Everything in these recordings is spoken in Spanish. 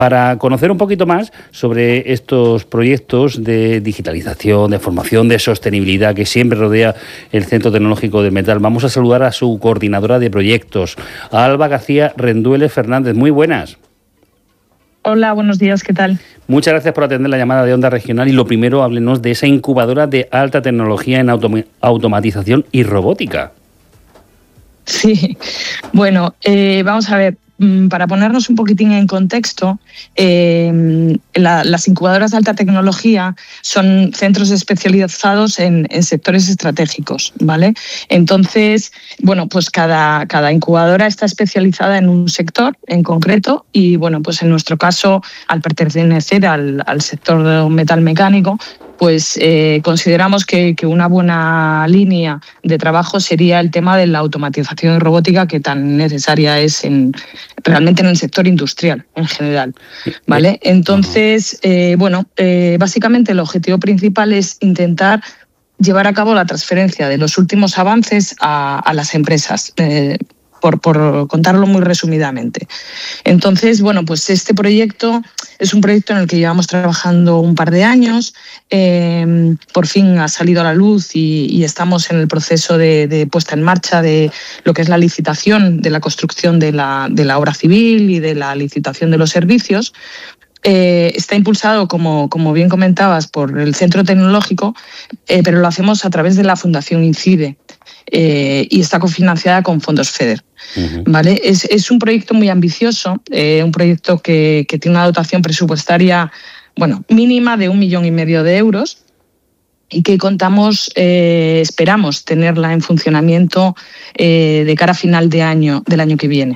Para conocer un poquito más sobre estos proyectos de digitalización, de formación, de sostenibilidad que siempre rodea el Centro Tecnológico del Metal, vamos a saludar a su coordinadora de proyectos, a Alba García Rendueles Fernández. Muy buenas. Hola, buenos días, ¿qué tal? Muchas gracias por atender la llamada de Onda Regional y lo primero, háblenos de esa incubadora de alta tecnología en automatización y robótica. Sí, bueno, vamos a ver. Para ponernos un poquitín en contexto, las incubadoras de alta tecnología son centros especializados en sectores estratégicos, ¿vale? Entonces, bueno, pues cada incubadora está especializada en un sector en concreto y, bueno, pues en nuestro caso, al pertenecer al sector metal mecánico, pues consideramos que una buena línea de trabajo sería el tema de la automatización y robótica, que tan necesaria es realmente en el sector industrial en general, ¿vale? Entonces, básicamente el objetivo principal es intentar llevar a cabo la transferencia de los últimos avances a las empresas, por contarlo muy resumidamente. Entonces, bueno, pues este proyecto es un proyecto en el que llevamos trabajando un par de años. Por fin ha salido a la luz y estamos en el proceso de puesta en marcha de lo que es la licitación de la construcción de la obra civil y de la licitación de los servicios. Está impulsado, como bien comentabas, por el Centro Tecnológico, pero lo hacemos a través de la Fundación INCIDE y está cofinanciada con fondos FEDER. ¿Vale? Es un proyecto muy ambicioso, un proyecto que tiene una dotación presupuestaria mínima de 1,5 millones de euros y que esperamos tenerla en funcionamiento de cara a final del año que viene.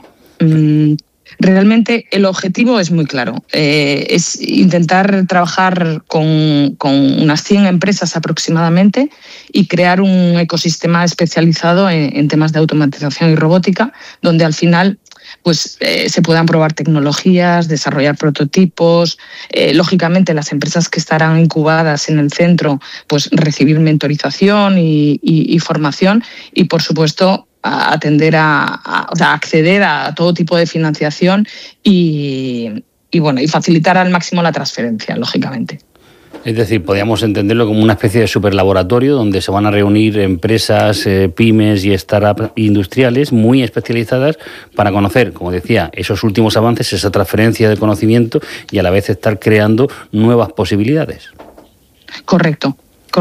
Realmente el objetivo es muy claro, es intentar trabajar con unas 100 empresas aproximadamente y crear un ecosistema especializado en temas de automatización y robótica, donde al final pues se puedan probar tecnologías, desarrollar prototipos. Lógicamente, las empresas que estarán incubadas en el centro, pues recibir mentorización y formación y, por supuesto, atender acceder a todo tipo de financiación y facilitar al máximo la transferencia, lógicamente. Es decir, podríamos entenderlo como una especie de superlaboratorio donde se van a reunir empresas, pymes y startups industriales muy especializadas para conocer, como decía, esos últimos avances, esa transferencia de conocimiento y a la vez estar creando nuevas posibilidades. Correcto.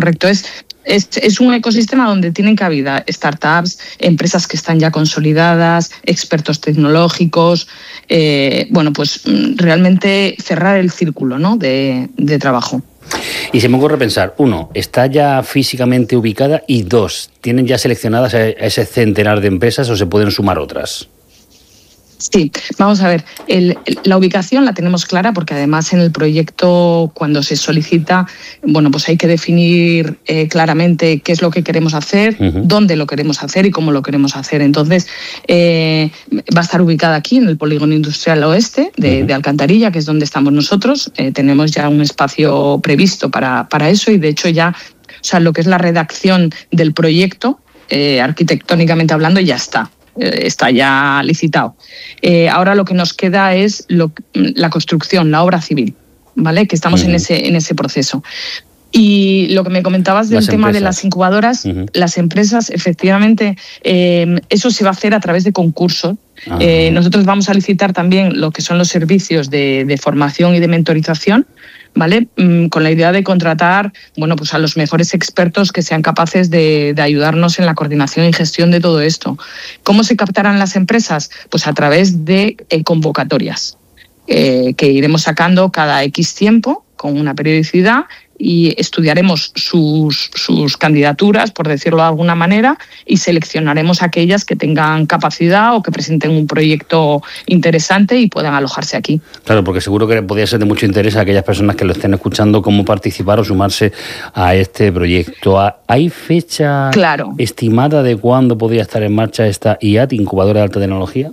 Es un ecosistema donde tienen cabida startups, empresas que están ya consolidadas, expertos tecnológicos, pues realmente cerrar el círculo, ¿no?, de trabajo. Y se me ocurre pensar, 1, ¿está ya físicamente ubicada? Y 2, ¿tienen ya seleccionadas a ese centenar de empresas o se pueden sumar otras? Sí, vamos a ver, la ubicación la tenemos clara porque además en el proyecto cuando se solicita, pues hay que definir claramente qué es lo que queremos hacer, dónde lo queremos hacer y cómo lo queremos hacer. Entonces, va a estar ubicada aquí en el Polígono Industrial Oeste de Alcantarilla, que es donde estamos nosotros. Tenemos ya un espacio previsto para eso y de hecho ya, lo que es la redacción del proyecto, arquitectónicamente hablando, ya está. Está ya licitado. Ahora lo que nos queda es la construcción, la obra civil, ¿vale? Que estamos en ese proceso. Y lo que me comentabas del tema de las incubadoras, las empresas, efectivamente, eso se va a hacer a través de concursos. Nosotros vamos a licitar también lo que son los servicios de formación y de mentorización, ¿vale? Con la idea de contratar, pues a los mejores expertos que sean capaces de ayudarnos en la coordinación y gestión de todo esto. ¿Cómo se captarán las empresas? Pues a través de convocatorias que iremos sacando cada X tiempo con una periodicidad y estudiaremos sus candidaturas, por decirlo de alguna manera, y seleccionaremos aquellas que tengan capacidad o que presenten un proyecto interesante y puedan alojarse aquí. Claro, porque seguro que podría ser de mucho interés a aquellas personas que lo estén escuchando cómo participar o sumarse a este proyecto. ¿Hay fecha estimada de cuándo podría estar en marcha esta IAT, incubadora de alta tecnología?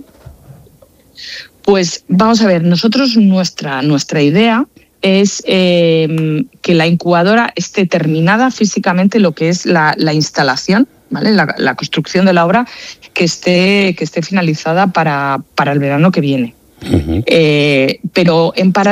Pues vamos a ver, nosotros nuestra idea es que la incubadora esté terminada físicamente, lo que es la instalación, ¿vale? La construcción de la obra, que esté finalizada para el verano que viene. Pero en paralelo